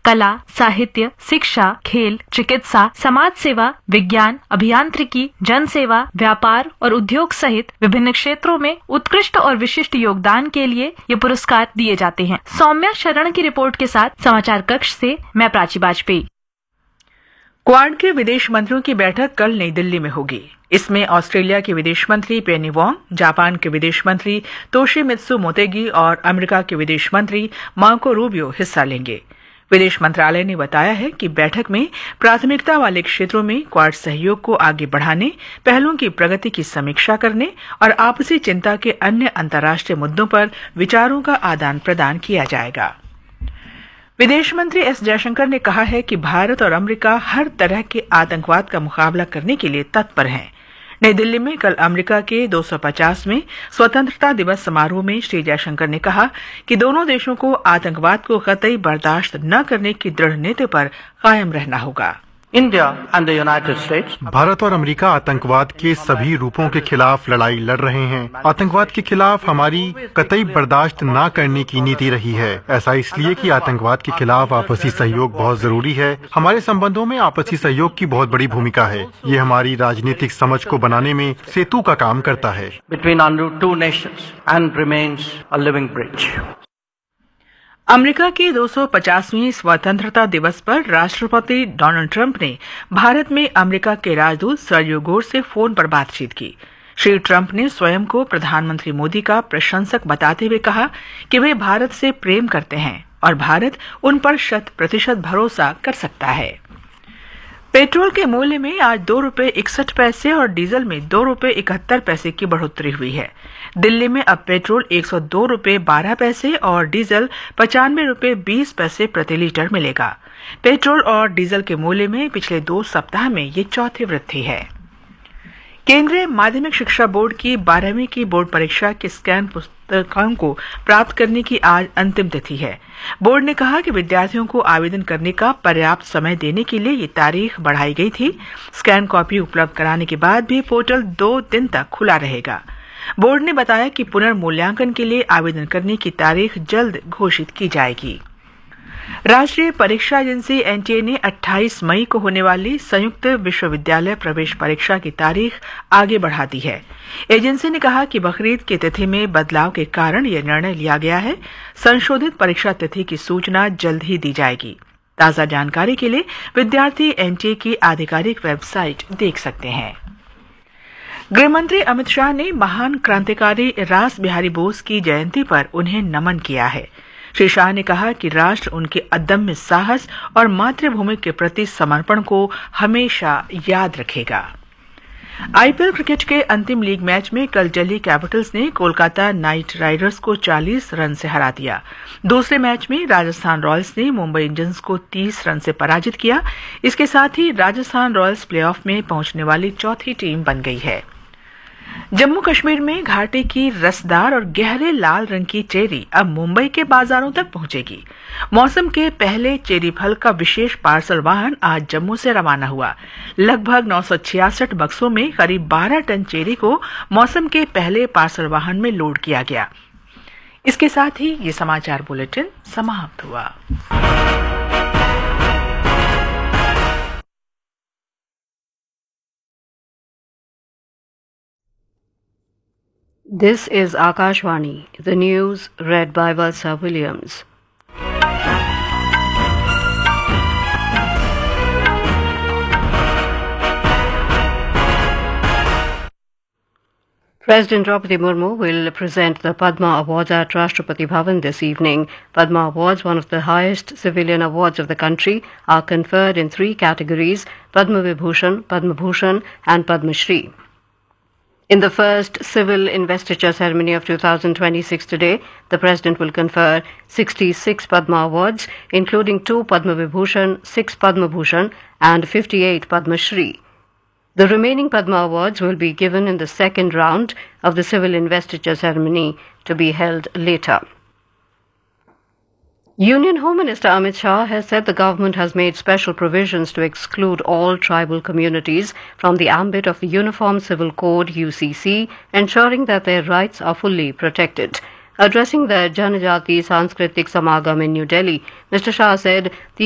कला, साहित्य, शिक्षा, खेल, चिकित्सा, समाज सेवा, विज्ञान, अभियांत्रिकी, जन सेवा, व्यापार और उद्योग सहित विभिन्न क्षेत्रों में उत्कृष्ट और विशिष्ट योगदान के लिए ये पुरस्कार दिए जाते हैं। सौम्या शरण की रिपोर्ट के साथ समाचार कक्ष से मैं प्राची वाजपेयी। क्वाड के विदेश मंत्रियों की बैठक कल नई दिल्ली में होगी। इसमें ऑस्ट्रेलिया के विदेश मंत्री पेनी वोंग, जापान के विदेश मंत्री तोशिमित्सु मोतेगी और अमेरिका के विदेश मंत्री मार्को रूबियो हिस्सा लेंगे। विदेश मंत्रालय ने बताया है कि बैठक में प्राथमिकता वाले क्षेत्रों में क्वाड सहयोग को आगे बढ़ाने, पहलों की प्रगति की समीक्षा करने और आपसी चिंता के अन्य अंतर्राष्ट्रीय मुद्दों पर विचारों का आदान प्रदान किया जाएगा। विदेश मंत्री एस जयशंकर ने कहा है कि भारत और अमेरिका हर तरह के आतंकवाद का मुकाबला करने के लिए तत्पर हैं। नई दिल्ली में कल अमेरिका के 250वें स्वतंत्रता दिवस समारोह में श्री जयशंकर ने कहा कि दोनों देशों को आतंकवाद को कतई बर्दाश्त न करने की दृढ़ नीति पर कायम रहना होगा। भारत और अमेरिका आतंकवाद के सभी रूपों के खिलाफ लड़ाई लड़ रहे हैं। आतंकवाद के खिलाफ हमारी कतई बर्दाश्त न करने की नीति रही है। ऐसा इसलिए कि आतंकवाद के खिलाफ आपसी सहयोग बहुत जरूरी है। हमारे संबंधों में आपसी सहयोग की बहुत बड़ी भूमिका है। ये हमारी राजनीतिक समझ को बनाने में सेतु का काम करता है। अमेरिका के 250वें स्वतंत्रता दिवस पर राष्ट्रपति डोनाल्ड ट्रंप ने भारत में अमेरिका के राजदूत सर्जियो गोर से फोन पर बातचीत की। श्री ट्रंप ने स्वयं को प्रधानमंत्री मोदी का प्रशंसक बताते हुए कहा कि वे भारत से प्रेम करते हैं और भारत उन पर 100% भरोसा कर सकता है। पेट्रोल के मूल्य में आज ₹2.61 और डीजल में ₹2.71 की बढ़ोतरी हुई है। दिल्ली में अब पेट्रोल ₹102.12 और डीजल ₹95.20 प्रति लीटर मिलेगा। पेट्रोल और डीजल के मूल्य में पिछले 2 सप्ताह में ये चौथी वृद्धि है। केंद्रीय माध्यमिक शिक्षा बोर्ड की 12वीं की बोर्ड परीक्षा के स्कैन पुस्तकों को प्राप्त करने की आज अंतिम तिथि है। बोर्ड ने कहा कि विद्यार्थियों को आवेदन करने का पर्याप्त समय देने के लिए ये तारीख बढ़ाई गई थी। स्कैन कॉपी उपलब्ध कराने के बाद भी पोर्टल 2 दिन तक खुला रहेगा। बोर्ड ने बताया कि पुनर्मूल्यांकन के लिए आवेदन करने की तारीख जल्द घोषित की जाएगी। राष्ट्रीय परीक्षा एजेंसी एनटीए ने 28 मई को होने वाली संयुक्त विश्वविद्यालय प्रवेश परीक्षा की तारीख आगे बढ़ा दी है। एजेंसी ने कहा कि बकरीद की तिथि में बदलाव के कारण यह निर्णय लिया गया है। संशोधित परीक्षा तिथि की सूचना जल्द ही दी जाएगी। ताजा जानकारी के लिए विद्यार्थी एनटीए की आधिकारिक वेबसाइट देख सकते हैं। गृहमंत्री अमित शाह ने महान क्रांतिकारी रास बिहारी बोस की जयंती पर उन्हें नमन किया है। श्री शाह ने कहा कि राष्ट्र उनके अदम्य साहस और मातृभूमि के प्रति समर्पण को हमेशा याद रखेगा। आईपीएल क्रिकेट के अंतिम लीग मैच में कल दिल्ली कैपिटल्स ने कोलकाता नाइट राइडर्स को 40 रन से हरा दिया। दूसरे मैच में राजस्थान रॉयल्स ने मुंबई इंडियंस को 30 रन से पराजित किया। इसके साथ ही राजस्थान रॉयल्स प्लेऑफ में पहुंचने वाली चौथी टीम बन गई है। जम्मू कश्मीर में घाटी की रसदार और गहरे लाल रंग की चेरी अब मुंबई के बाजारों तक पहुंचेगी। मौसम के पहले चेरी फल का विशेष पार्सल वाहन आज जम्मू से रवाना हुआ। लगभग 966 बक्सों में करीब 12 टन चेरी को मौसम के पहले पार्सल वाहन में लोड किया गया। इसके साथ ही ये समाचार बुलेटिन समाप्त हुआ। This is Akashvani, the news read by Valsa Williams. President Draupadi Murmu will present the Padma Awards at Rashtrapati Bhavan this evening. Padma Awards, one of the highest civilian awards of the country, are conferred in 3 categories: Padma Vibhushan, Padma Bhushan and Padma Shri. In the first civil investiture ceremony of 2026 today, the President will confer 66 Padma Awards, including 2 Padma Vibhushan, 6 Padma Bhushan and 58 Padma Shri. The remaining Padma Awards will be given in the second round of the civil investiture ceremony to be held later. Union Home Minister Amit Shah has said the government has made special provisions to exclude all tribal communities from the ambit of the Uniform Civil Code UCC, ensuring that their rights are fully protected. Addressing the Janajati Sanskritik Samagam in New Delhi, Mr. Shah said the